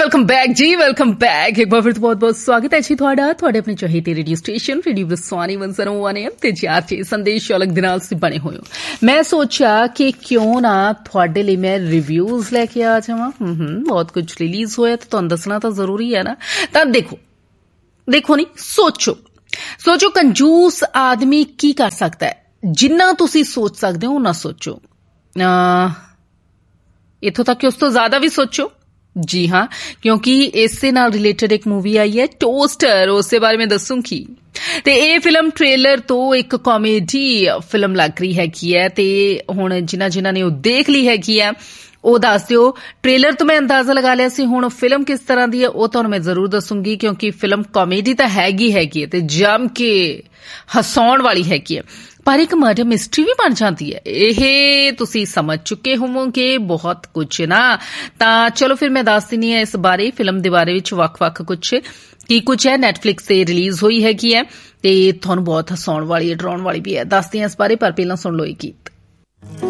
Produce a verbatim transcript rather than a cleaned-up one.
Welcome back जी, welcome back. एक बार फिर बहुत बहुत स्वागत है जी ਤੁਹਾਡਾ ਤੁਹਾਡੇ ਆਪਣੇ ਚਾਹੀਦੇ radio station radio ਵਿਸਵਾਨੀ one oh one A M ਤੇ ਜੀ ਆਰਚੇ ਸੰਦੇਸ਼ ਅਲੱਗ ਦੇ ਨਾਲ ਸੀ ਬਣੇ ਹੋਏ ਹੋ। ਮੈਂ ਸੋਚਿਆ ਕਿ ਕਿਉਂ ਨਾ ਤੁਹਾਡੇ ਲਈ ਮੈਂ ਰਿਵਿਊਜ਼ ਲੈ ਕੇ ਆ ਜਾਵਾਂ। ਹੂੰ ਹੂੰ ਬਹੁਤ ਕੁਝ ਰਿਲੀਜ਼ ਹੋਇਆ ਤੇ ਤੁਹਾਨੂੰ ਦੱਸਣਾ ਤਾਂ ਜ਼ਰੂਰੀ ਹੈ ਨਾ। ਤਾਂ ਦੇਖੋ ਦੇਖੋ ਨਹੀਂ ਸੋਚੋ ਸੋਚੋ ਕੰਜੂਸ ਆਦਮੀ ਕੀ ਕਰ ਸਕਦਾ ਹੈ। ਜਿੰਨਾ ਤੁਸੀਂ ਸੋਚ ਸਕਦੇ ਹੋ ਨਾ ਸੋਚੋ, ਇੱਥੋਂ ਤੱਕ ਕਿ ਉਸ ਤੋਂ ਜ਼ਿਆਦਾ ਵੀ ਸੋਚੋ। जी हाँ, क्योंकि इससे नाल रिलेटेड एक मूवी आई है टोस्टर, उसके बारे में दसूंगी। ते ये फिल्म ट्रेलर तो एक कॉमेडी फिल्म लग रही हैगी है ते हुण जिन्हां जिन्हां ने वो देख ली हैगी है ਉਹ ਦੱਸ ਦਿਓ। ट्रेलर तो मैं अंदाजा लगा लिया सी, हुण फिल्म किस तरह दी है वो तुहानूं मैं जरूर दसूंगी, क्योंकि फिल्म कॉमेडी तो हैगी हैगी है ते जम के हसाउण वाली हैगी है, पर एक मर्डर मिस्ट्री भी बन जाती है। ਇਹ ਤੁਸੀਂ समझ चुके होवोगे बहुत कुछ ना। ਤਾਂ ਚਲੋ ਫਿਰ ਮੈਂ ਦੱਸ ਦਿੰਦੀ ਹਾਂ ਇਸ ਬਾਰੇ, ਫਿਲਮ ਦੇ ਬਾਰੇ ਵਿੱਚ ਵੱਖ-ਵੱਖ ਕੁਝ ਕੀ ਕੁਝ ਹੈ। ਨੈਟਫਲਿਕਸ ਤੇ ਰਿਲੀਜ਼ ਹੋਈ ਹੈਗੀ ਹੈ ਤੇ ਤੁਹਾਨੂੰ ਬਹੁਤ ਹਸਾਉਣ ਵਾਲੀ ਹੈ, ਡਰਾਉਣ ਵਾਲੀ ਵੀ ਹੈ। ਦੱਸਦੀ ਹਾਂ ਇਸ ਬਾਰੇ, ਪਰ ਪਹਿਲਾਂ ਸੁਣ ਲਓ ਇਹ ਗੀਤ।